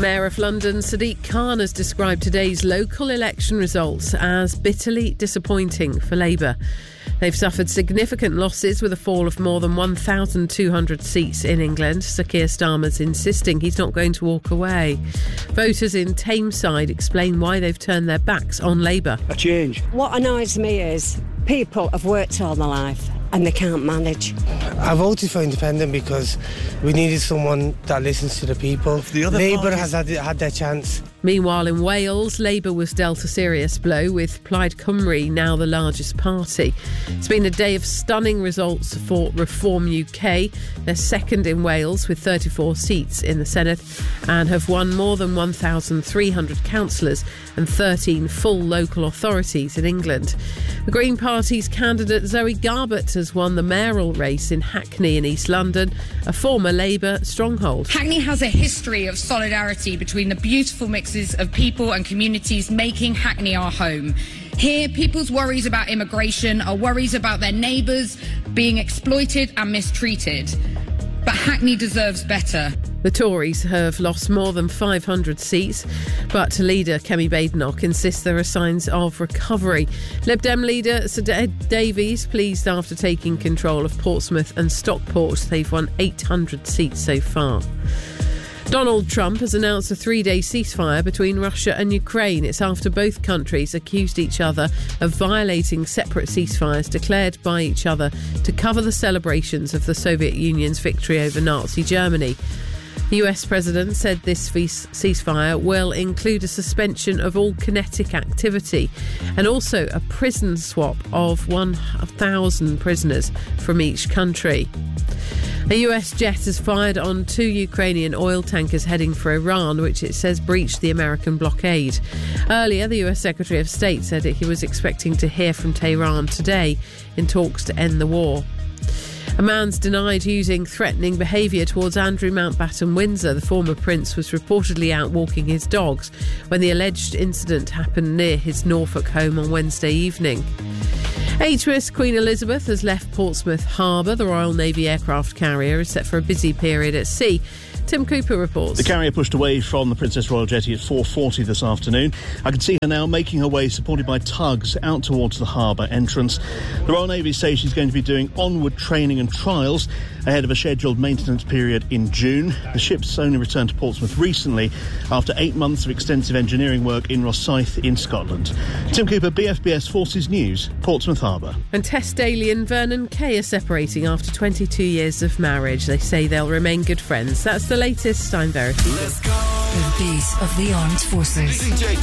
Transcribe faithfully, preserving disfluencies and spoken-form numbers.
Mayor of London Sadiq Khan has described today's local election results as bitterly disappointing for Labour. They've suffered significant losses with a fall of more than one thousand two hundred seats in England. Sir Keir Starmer's insisting he's not going to walk away. Voters in Tameside explain why they've turned their backs on Labour. A change. What annoys me is people have worked all their life and they can't manage. I voted for Independent because we needed someone that listens to the people. The other Labour parties... has had, had their chance. Meanwhile, in Wales, Labour was dealt a serious blow, with Plaid Cymru now the largest party. It's been a day of stunning results for Reform U K. They're second in Wales with thirty-four seats in the Senedd and have won more than one thousand three hundred councillors and thirteen full local authorities in England. The Green Party's candidate Zoe Garbett has won the mayoral race in Hackney in East London, a former Labour stronghold. Hackney has a history of solidarity between the beautiful mixes of people and communities making Hackney our home. Here, people's worries about immigration are worries about their neighbours being exploited and mistreated. But Hackney deserves better. The Tories have lost more than five hundred seats, but leader Kemi Badenoch insists there are signs of recovery. Lib Dem leader Sir Ed Davies pleased after taking control of Portsmouth and Stockport. They've won eight hundred seats so far. Donald Trump has announced a three-day ceasefire between Russia and Ukraine. It's after both countries accused each other of violating separate ceasefires declared by each other to cover the celebrations of the Soviet Union's victory over Nazi Germany. The U S president said this ceasefire will include a suspension of all kinetic activity and also a prison swap of one thousand prisoners from each country. A U S jet has fired on two Ukrainian oil tankers heading for Iran, which it says breached the American blockade. Earlier, the U S Secretary of State said that he was expecting to hear from Tehran today in talks to end the war. A man's denied using threatening behaviour towards Andrew Mountbatten Windsor. The former prince was reportedly out walking his dogs when the alleged incident happened near his Norfolk home on Wednesday evening. H M S Queen Elizabeth has left Portsmouth Harbour. The Royal Navy aircraft carrier is set for a busy period at sea. Tim Cooper reports. The carrier pushed away from the Princess Royal Jetty at four forty this afternoon. I can see her now making her way, supported by tugs, out towards the harbour entrance. The Royal Navy says she's going to be doing onward training and trials ahead of a scheduled maintenance period in June. The ship's only returned to Portsmouth recently after eight months of extensive engineering work in Rosyth in Scotland. Tim Cooper, B F B S Forces News, Portsmouth Harbour. And Tess Daly and Vernon Kay are separating after twenty-two years of marriage. They say they'll remain good friends. That's the latest. I'm Verity. Let's go. The beat of the armed forces. D J